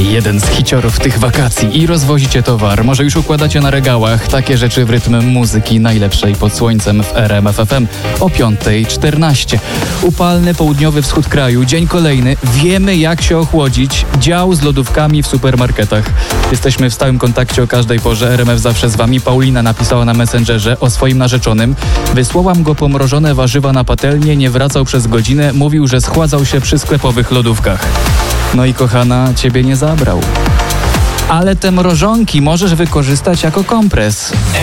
Jeden z hiciorów tych wakacji i rozwozicie towar. Może już układacie na regałach takie rzeczy w rytm muzyki najlepszej pod słońcem w RMF FM o 5:14. Upalny południowy wschód kraju, dzień kolejny. Wiemy, jak się ochłodzić. Dział z lodówkami w supermarketach. Jesteśmy w stałym kontakcie o każdej porze. RMF zawsze z wami. Paulina napisała na Messengerze o swoim narzeczonym. Wysłałam go po mrożone warzywa na patelnię, nie wracał przez godzinę. Mówił, że schładzał się przy sklepowych lodówkach. No i kochana, ciebie nie zabrał. Ale te mrożonki możesz wykorzystać jako kompres.